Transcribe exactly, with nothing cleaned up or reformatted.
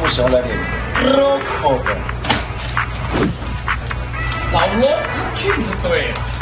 不是要来点绕口的。 找我听就对了。